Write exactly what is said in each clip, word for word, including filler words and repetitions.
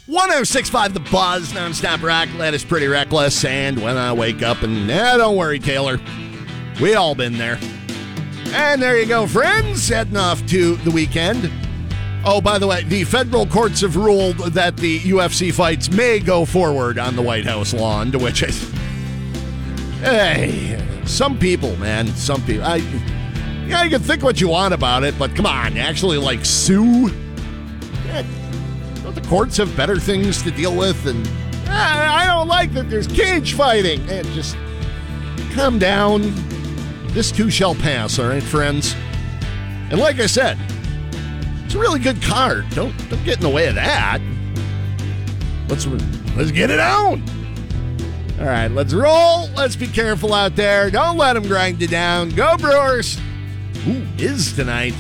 one oh six point five The Buzz, nonstop rock, that is Pretty Reckless. And when I wake up and, eh, don't worry, Taylor. We all been there. And there you go, friends. Heading off to the weekend. Oh, by the way, the federal courts have ruled that the U F C fights may go forward on the White House lawn, to which I... Hey, some people, man, some people... I, yeah, you can think what you want about it, but come on, actually, like, sue? Yeah, don't the courts have better things to deal with? And I, I don't like that there's cage fighting. And just calm down. This too shall pass, all right, friends? And like I said, it's a really good card. Don't don't get in the way of that. Let's let's get it on. All right, let's roll. Let's be careful out there. Don't let them grind you down. Go Brewers. Who is tonight?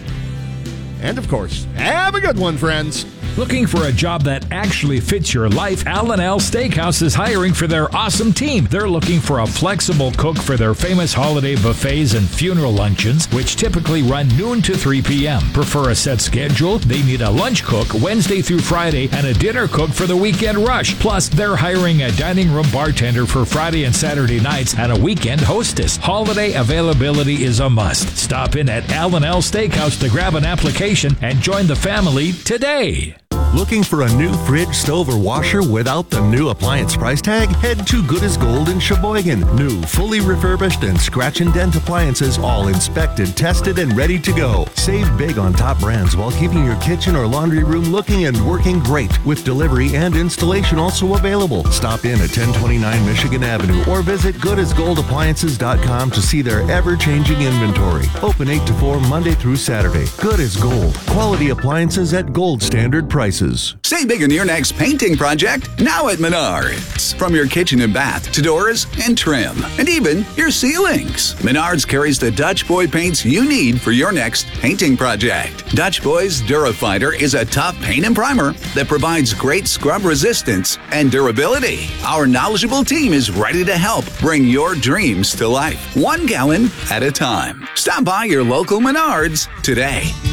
And of course, have a good one, friends. Looking for a job that actually fits your life? Al and Al Steakhouse is hiring for their awesome team. They're looking for a flexible cook for their famous holiday buffets and funeral luncheons, which typically run noon to three p.m. Prefer a set schedule? They need a lunch cook Wednesday through Friday and a dinner cook for the weekend rush. Plus, they're hiring a dining room bartender for Friday and Saturday nights and a weekend hostess. Holiday availability is a must. Stop in at Al and Al Steakhouse to grab an application and join the family today. Looking for a new fridge, stove, or washer without the new appliance price tag? Head to Good as Gold in Sheboygan. New, fully refurbished, and scratch and dent appliances, all inspected, tested, and ready to go. Save big on top brands while keeping your kitchen or laundry room looking and working great, with delivery and installation also available. Stop in at ten twenty-nine Michigan Avenue or visit good as gold appliances dot com to see their ever-changing inventory. Open eight to four Monday through Saturday. Good as Gold. Quality appliances at gold standard prices. Save big on your next painting project now at Menards. From your kitchen and bath to doors and trim, and even your ceilings. Menards carries the Dutch Boy paints you need for your next painting project. Dutch Boy's Durafighter is a tough paint and primer that provides great scrub resistance and durability. Our knowledgeable team is ready to help bring your dreams to life, one gallon at a time. Stop by your local Menards today.